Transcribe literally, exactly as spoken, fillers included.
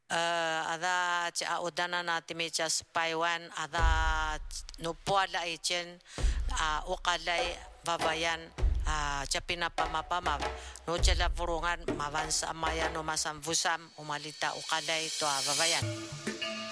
uh, ada cha udana na timi cha spaiwan ada nupuala ichen uh, ukalay babayan uh, cha pinapamapama no cha la vurungan mavansa maya no masamvusam umalita ukalay to babayan